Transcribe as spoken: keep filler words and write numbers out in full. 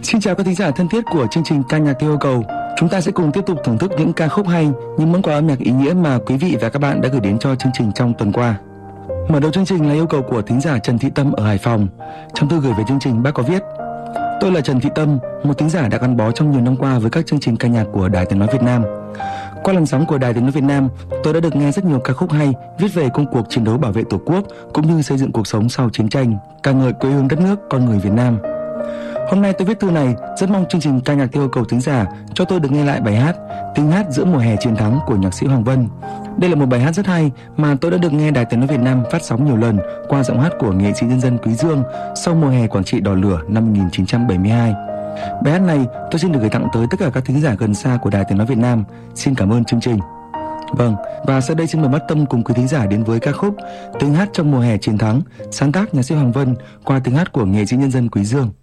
Xin chào các thính giả thân thiết của chương trình ca nhạc theo yêu cầu. Chúng ta sẽ cùng tiếp tục thưởng thức những ca khúc hay, những món quà âm nhạc ý nghĩa mà quý vị và các bạn đã gửi đến cho chương trình trong tuần qua. Mở đầu chương trình là yêu cầu của thính giả Trần Thị Tâm ở Hải Phòng. Trong thư gửi về chương trình, bác có viết: Tôi là Trần Thị Tâm, một thính giả đã gắn bó trong nhiều năm qua với các chương trình ca nhạc của Đài Tiếng nói Việt Nam. Qua làn sóng của Đài Tiếng nói Việt Nam, tôi đã được nghe rất nhiều ca khúc hay viết về công cuộc chiến đấu bảo vệ Tổ quốc cũng như xây dựng cuộc sống sau chiến tranh, ca ngợi quê hương đất nước, con người Việt Nam. Hôm nay tôi viết thư này rất mong chương trình ca nhạc theo yêu cầu thính giả cho tôi được nghe lại bài hát Tiếng hát giữa mùa hè chiến thắng của nhạc sĩ Hoàng Vân. Đây là một bài hát rất hay mà tôi đã được nghe Đài Tiếng nói Việt Nam phát sóng nhiều lần qua giọng hát của nghệ sĩ nhân dân Quý Dương sau mùa hè Quảng Trị đỏ lửa năm một nghìn chín trăm bảy mươi hai. Bài hát này tôi xin được gửi tặng tới tất cả các thính giả gần xa của Đài Tiếng nói Việt Nam. Xin cảm ơn chương trình. Vâng, và sau đây xin mời mắt Tâm cùng quý thính giả đến với ca khúc Tiếng hát trong mùa hè chiến thắng, sáng tác nhạc sĩ Hoàng Vân qua tiếng hát của nghệ sĩ nhân dân Quý Dương.